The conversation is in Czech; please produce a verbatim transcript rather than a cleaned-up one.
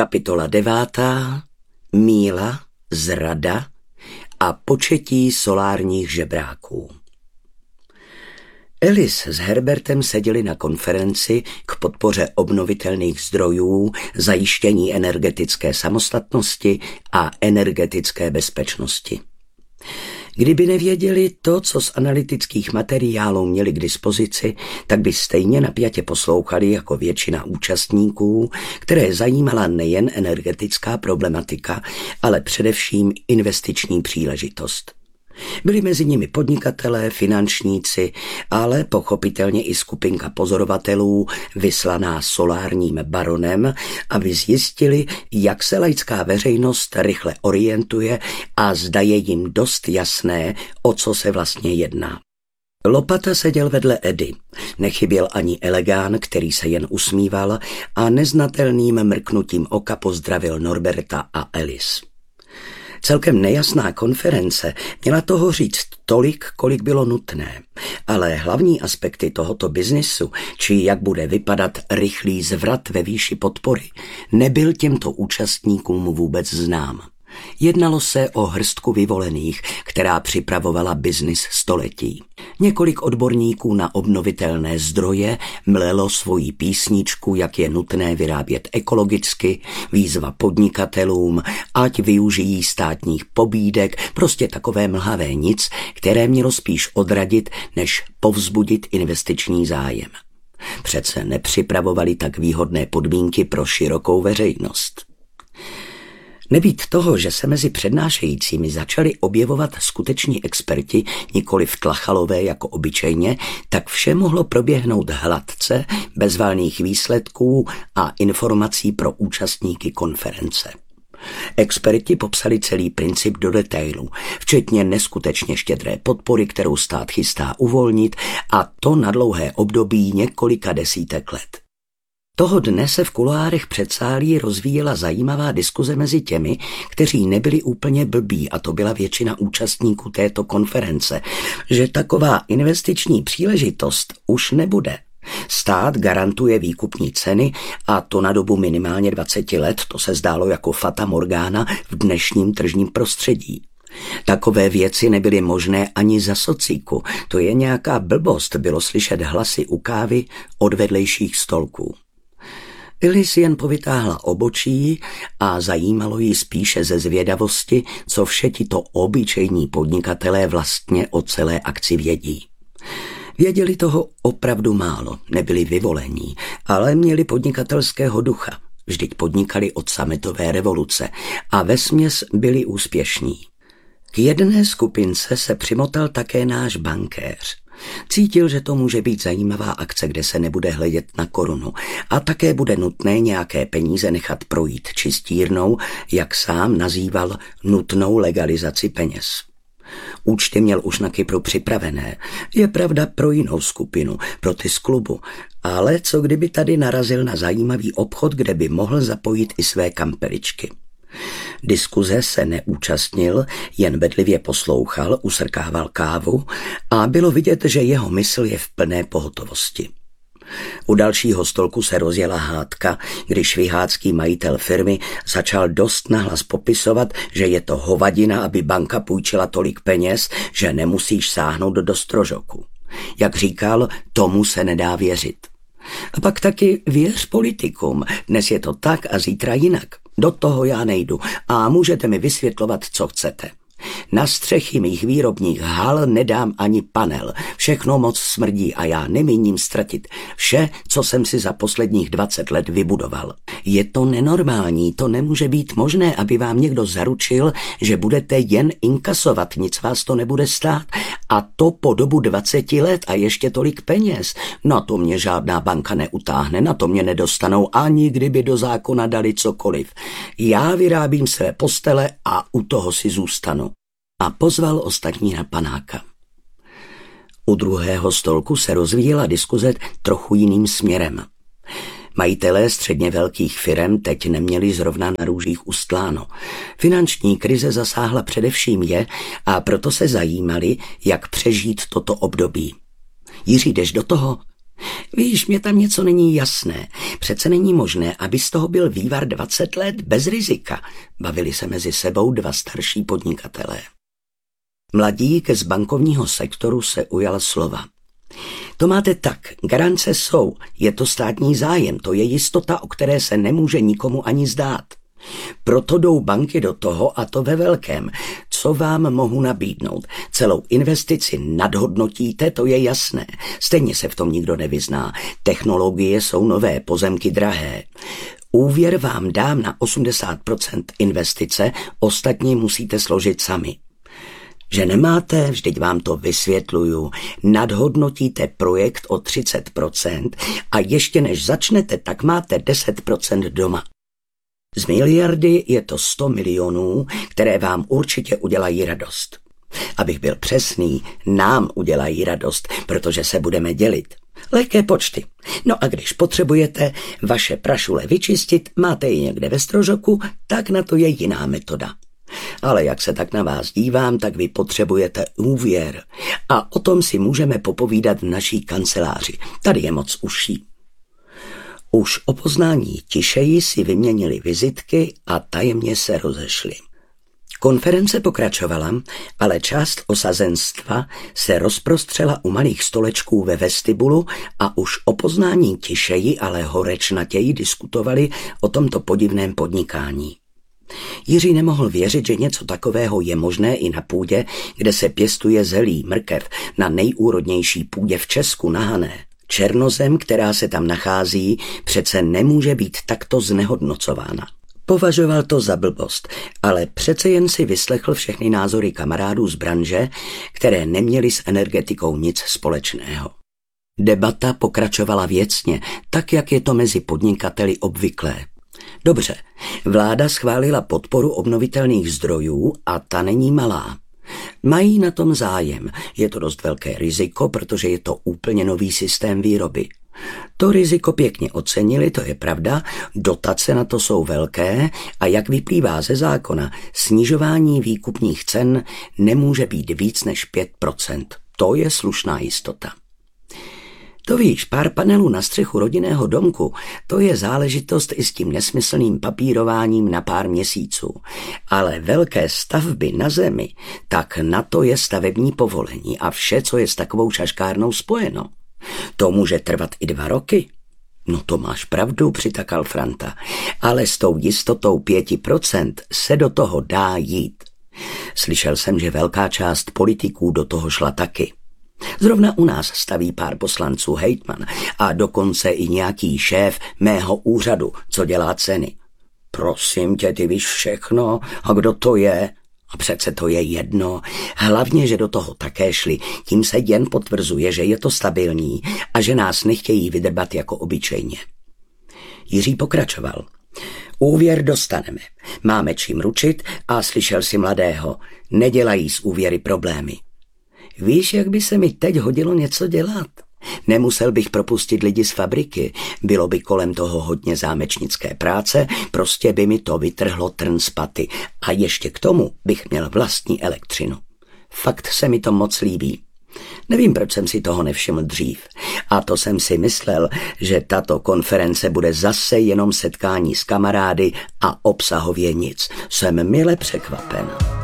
Kapitola devátá. Míla, zrada a početí solárních žebráků. Alice s Herbertem seděli na konferenci k podpoře obnovitelných zdrojů, zajištění energetické samostatnosti a energetické bezpečnosti. Kdyby nevěděli to, co z analytických materiálů měli k dispozici, tak by stejně napjatě poslouchali jako většina účastníků, které zajímala nejen energetická problematika, ale především investiční příležitost. Byli mezi nimi podnikatelé, finančníci, ale pochopitelně i skupinka pozorovatelů vyslaná solárním baronem, aby zjistili, jak se laická veřejnost rychle orientuje a zda je jim dost jasné, o co se vlastně jedná. Lopata seděl vedle Edy. Nechyběl ani Elegán, který se jen usmíval a neznatelným mrknutím oka pozdravil Norberta a Alice. Celkem nejasná konference měla toho říct tolik, kolik bylo nutné, ale hlavní aspekty tohoto biznisu, či jak bude vypadat rychlý zvrat ve výši podpory, nebyl těmto účastníkům vůbec znám. Jednalo se o hrstku vyvolených, která připravovala biznis století. Několik odborníků na obnovitelné zdroje mlelo svoji písničku, jak je nutné vyrábět ekologicky, výzva podnikatelům, ať využijí státních pobídek, prostě takové mlhavé nic, které mělo spíš odradit, než povzbudit investiční zájem. Přece nepřipravovali tak výhodné podmínky pro širokou veřejnost. Nebýt toho, že se mezi přednášejícími začali objevovat skuteční experti, nikoliv tlachalové jako obyčejně, tak vše mohlo proběhnout hladce, bez valných výsledků a informací pro účastníky konference. Experti popsali celý princip do detailu, včetně neskutečně štědré podpory, kterou stát chystá uvolnit, a to na dlouhé období několika desítek let. Toho dne se v kuloárech předsálí rozvíjela zajímavá diskuze mezi těmi, kteří nebyli úplně blbí, a to byla většina účastníků této konference, že taková investiční příležitost už nebude. Stát garantuje výkupní ceny a to na dobu minimálně dvacet let, to se zdálo jako fata morgana v dnešním tržním prostředí. Takové věci nebyly možné ani za socíku, to je nějaká blbost, bylo slyšet hlasy u kávy od vedlejších stolků. Alice jen povytáhla obočí a zajímalo ji spíše ze zvědavosti, co vše tito obyčejní podnikatelé vlastně o celé akci vědí. Věděli toho opravdu málo, nebyli vyvolení, ale měli podnikatelského ducha. Vždyť podnikali od sametové revoluce a vesměs byli úspěšní. K jedné skupince se přimotal také náš bankéř. Cítil, že to může být zajímavá akce, kde se nebude hledět na korunu a také bude nutné nějaké peníze nechat projít čistírnou, jak sám nazýval nutnou legalizaci peněz. Účty měl už na Kypru připravené, je pravda pro jinou skupinu, pro ty z klubu, ale co kdyby tady narazil na zajímavý obchod, kde by mohl zapojit i své kampeličky. Diskuze se neúčastnil, jen bedlivě poslouchal, usrkával kávu a bylo vidět, že jeho mysl je v plné pohotovosti. U dalšího stolku se rozjela hádka, když vyhádský majitel firmy začal dost nahlas popisovat, že je to hovadina, aby banka půjčila tolik peněz, že nemusíš sáhnout do strožoku. Jak říkal, tomu se nedá věřit. A pak taky věř politikům, dnes je to tak a zítra jinak. Do toho já nejdu a můžete mi vysvětlovat, co chcete. Na střechy mých výrobních hal nedám ani panel, všechno moc smrdí a já nemíním ztratit vše, co jsem si za posledních dvacet let vybudoval. Je to nenormální, to nemůže být možné, aby vám někdo zaručil, že budete jen inkasovat, nic vás to nebude stát, a to po dobu dvaceti let a ještě tolik peněz. Na to mě žádná banka neutáhne, na to mě nedostanou, ani kdyby do zákona dali cokoliv. Já vyrábím své postele a u toho si zůstanu. A pozval ostatní na panáka. U druhého stolku se rozvíjela diskuze trochu jiným směrem. Majitelé středně velkých firem teď neměli zrovna na růžích ustláno. Finanční krize zasáhla především je a proto se zajímali, jak přežít toto období. Jiří, jdeš do toho? Víš, mě tam něco není jasné. Přece není možné, aby z toho byl vývar dvacet let bez rizika. Bavili se mezi sebou dva starší podnikatelé. Mladík z bankovního sektoru se ujal slova. To máte tak, garance jsou, je to státní zájem, to je jistota, o které se nemůže nikomu ani zdát. Proto jdou banky do toho a to ve velkém. Co vám mohu nabídnout? Celou investici nadhodnotíte, to je jasné. Stejně se v tom nikdo nevyzná. Technologie jsou nové, pozemky drahé. Úvěr vám dám na osmdesát procent investice, ostatní musíte složit sami. Že nemáte, vždyť vám to vysvětluju, nadhodnotíte projekt o třicet procent a ještě než začnete, tak máte deset procent doma. Z miliardy je to sto milionů, které vám určitě udělají radost. Abych byl přesný, nám udělají radost, protože se budeme dělit. Lehké počty. No a když potřebujete vaše prašule vyčistit, máte ji někde ve strožoku, tak na to je jiná metoda. Ale jak se tak na vás dívám, tak vy potřebujete úvěr. A o tom si můžeme popovídat v naší kanceláři. Tady je moc uší. Už o poznání tišeji si vyměnili vizitky a tajemně se rozešli. Konference pokračovala, ale část osazenstva se rozprostřela u malých stolečků ve vestibulu a už o poznání tišeji, ale horečnatěji diskutovali o tomto podivném podnikání. Jiří nemohl věřit, že něco takového je možné i na půdě, kde se pěstuje zelí, mrkev, na nejúrodnější půdě v Česku, na Hané. Černozem, která se tam nachází, přece nemůže být takto znehodnocována. Považoval to za blbost, ale přece jen si vyslechl všechny názory kamarádů z branže, které neměly s energetikou nic společného. Debata pokračovala věcně, tak jak je to mezi podnikateli obvyklé. Dobře, vláda schválila podporu obnovitelných zdrojů a ta není malá. Mají na tom zájem, je to dost velké riziko, protože je to úplně nový systém výroby. To riziko pěkně ocenili, to je pravda, dotace na to jsou velké a jak vyplývá ze zákona, snižování výkupních cen nemůže být víc než pět procent. To je slušná jistota. To víš, pár panelů na střechu rodinného domku, to je záležitost i s tím nesmyslným papírováním na pár měsíců. Ale velké stavby na zemi, tak na to je stavební povolení a vše, co je s takovou šaškárnou spojeno. To může trvat i dva roky. No to máš pravdu, přitakal Franta, ale s tou jistotou pěti procent se do toho dá jít. Slyšel jsem, že velká část politiků do toho šla taky. Zrovna u nás staví pár poslanců hejtman a dokonce i nějaký šéf mého úřadu, co dělá ceny. Prosím tě, ty víš všechno, a kdo to je? A přece to je jedno, hlavně, že do toho také šli, tím se jen potvrzuje, že je to stabilní a že nás nechtějí vydrbat jako obyčejně. Jiří pokračoval. Úvěr dostaneme, máme čím ručit a slyšel si mladého, nedělají z úvěry problémy. Víš, jak by se mi teď hodilo něco dělat? Nemusel bych propustit lidi z fabriky, bylo by kolem toho hodně zámečnické práce, prostě by mi to vytrhlo trn z paty a ještě k tomu bych měl vlastní elektřinu. Fakt se mi to moc líbí. Nevím, proč jsem si toho nevšiml dřív. A to jsem si myslel, že tato konference bude zase jenom setkání s kamarády a obsahově nic. Jsem mile překvapen.